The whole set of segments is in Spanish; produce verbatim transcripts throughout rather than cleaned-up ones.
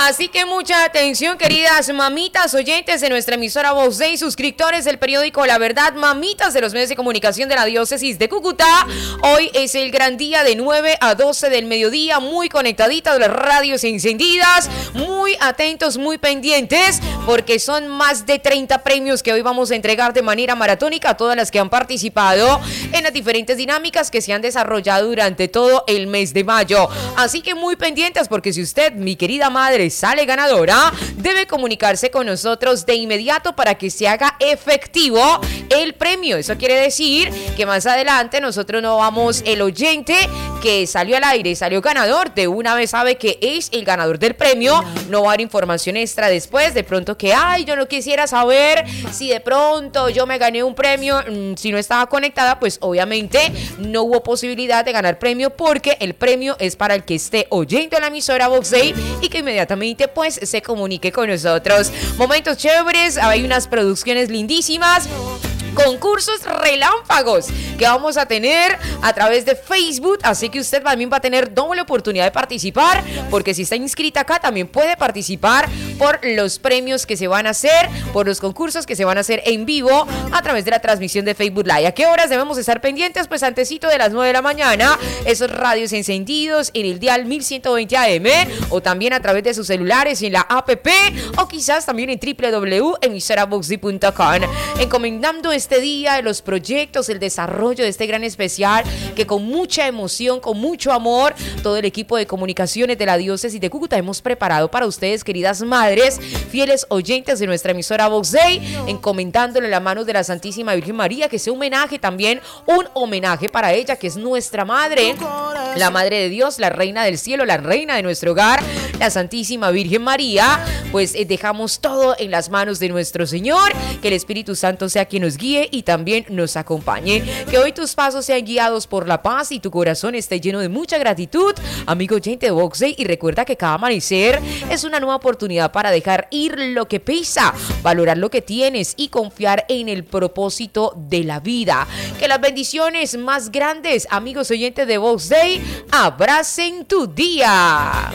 Así que mucha atención, queridas mamitas oyentes de nuestra emisora Voz Day, suscriptores del periódico La Verdad, mamitas de los medios de comunicación de la diócesis de Cúcuta. Hoy es el gran día de nueve a doce del mediodía, muy conectaditas, las radios encendidas, muy atentos, muy pendientes, porque son más de treinta premios que hoy vamos a entregar de manera maratónica a todas las que han participado en las diferentes dinámicas que se han desarrollado durante todo el mes de mayo. Así que muy pendientes, porque si usted, mi querida madre, sale ganadora, debe comunicarse con nosotros de inmediato para que se haga efectivo el premio. Eso quiere decir que más adelante nosotros no vamos, el oyente que salió al aire, salió ganador, de una vez sabe que es el ganador del premio, no va a dar información extra después, de pronto que, ay, yo no quisiera saber si de pronto yo me gané un premio, mmm, si no estaba conectada, pues obviamente no hubo posibilidad de ganar premio, porque el premio es para el que esté oyendo la emisora Vox Day y que inmediatamente pues se comunique con nosotros. Momentos chéveres, hay unas producciones lindísimas, concursos relámpagos que vamos a tener a través de Facebook, así que usted también va a tener doble oportunidad de participar, porque si está inscrita acá también puede participar por los premios que se van a hacer, por los concursos que se van a hacer en vivo a través de la transmisión de Facebook Live. ¿A qué horas debemos estar pendientes? Pues antesito de las nueve de la mañana, esos radios encendidos en el dial mil ciento veinte A M, o también a través de sus celulares en la app, o quizás también en doble u doble u doble u punto emisora vox day punto com. Encomendando este día de los proyectos, el desarrollo de este gran especial, que con mucha emoción, con mucho amor, todo el equipo de comunicaciones de la diócesis de Cúcuta hemos preparado para ustedes, queridas madres, fieles oyentes de nuestra emisora Vox Day, encomendándole la mano de la Santísima Virgen María, que sea un homenaje también, un homenaje para ella, que es nuestra madre, la Madre de Dios, la Reina del Cielo, la Reina de nuestro hogar, la Santísima Virgen María. Pues eh, dejamos todo en las manos de nuestro Señor, que el Espíritu Santo sea quien nos guíe y también nos acompañe. Que hoy tus pasos sean guiados por la paz y tu corazón esté lleno de mucha gratitud, amigo oyente de Vox Day, y recuerda que cada amanecer es una nueva oportunidad para dejar ir lo que pesa, valorar lo que tienes y confiar en el propósito de la vida. Que las bendiciones más grandes, amigos oyentes de Vox Day, abracen tu día.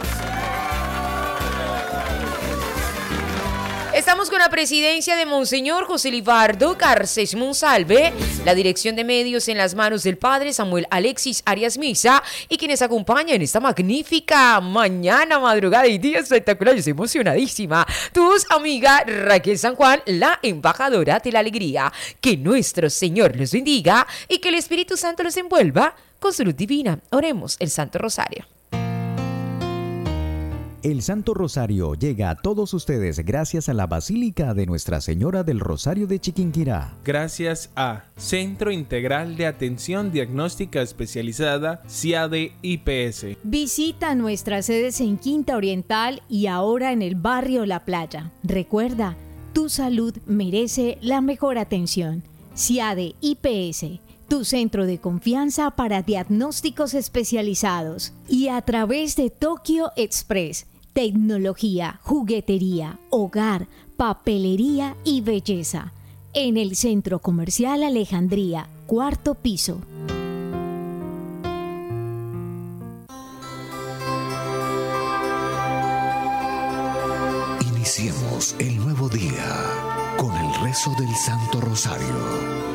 Estamos con la presidencia de Monseñor José Libardo Garcés Monsalve, la dirección de medios en las manos del padre Samuel Alexis Arias Misa, y quienes acompañan en esta magnífica mañana, madrugada y día espectacular. Yo estoy emocionadísima. Tu amiga Raquel San Juan, la embajadora de la alegría. Que nuestro Señor los bendiga y que el Espíritu Santo los envuelva con su luz divina. Oremos el Santo Rosario. El Santo Rosario llega a todos ustedes gracias a la Basílica de Nuestra Señora del Rosario de Chiquinquirá. Gracias a Centro Integral de Atención Diagnóstica Especializada, C I A D I P S. Visita nuestras sedes en Quinta Oriental y ahora en el barrio La Playa. Recuerda, tu salud merece la mejor atención. C I A D I P S. Tu centro de confianza para diagnósticos especializados. Y a través de Tokyo Express, tecnología, juguetería, hogar, papelería y belleza. En el Centro Comercial Alejandría, cuarto piso. Iniciemos el nuevo día con el rezo del Santo Rosario.